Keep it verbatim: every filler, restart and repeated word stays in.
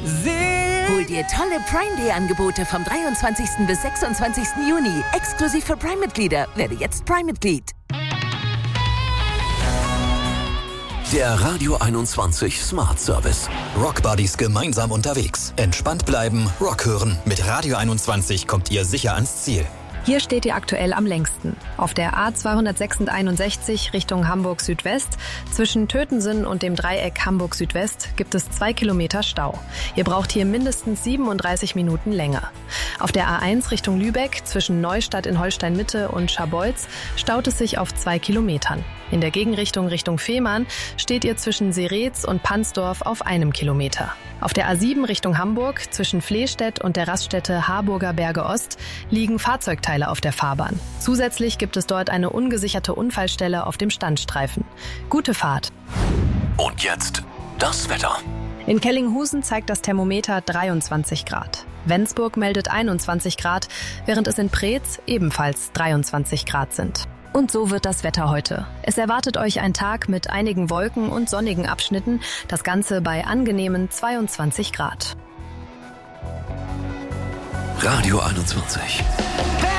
Hol dir tolle Prime Day Angebote vom dreiundzwanzigsten bis sechsundzwanzigsten Juni. Exklusiv für Prime-Mitglieder. Werde jetzt Prime-Mitglied. Der Radio einundzwanzig Smart Service. Rock Buddies gemeinsam unterwegs. Entspannt bleiben, Rock hören. Mit Radio einundzwanzig kommt ihr sicher ans Ziel. Hier steht ihr aktuell am längsten. Auf der A zweihundertsechsundeinundsechzig Richtung Hamburg Südwest. Zwischen Tötensen und dem Dreieck Hamburg Südwest gibt es zwei Kilometer Stau. Ihr braucht hier mindestens siebenunddreißig Minuten länger. Auf der A eins Richtung Lübeck zwischen Neustadt in Holstein-Mitte und Scharbeutz staut es sich auf zwei Kilometern. In der Gegenrichtung Richtung Fehmarn steht ihr zwischen Seretz und Pansdorf auf einem Kilometer. Auf der A sieben Richtung Hamburg zwischen Flehstedt und der Raststätte Harburger Berge Ost liegen Fahrzeugteile auf der Fahrbahn. Zusätzlich gibt es dort eine ungesicherte Unfallstelle auf dem Standstreifen. Gute Fahrt. Und jetzt das Wetter. In Kellinghusen zeigt das Thermometer dreiundzwanzig Grad. Wendsburg meldet einundzwanzig Grad, während es in Preetz ebenfalls dreiundzwanzig Grad sind. Und so wird das Wetter heute. Es erwartet euch ein Tag mit einigen Wolken und sonnigen Abschnitten, das Ganze bei angenehmen zweiundzwanzig Grad. Radio einundzwanzig.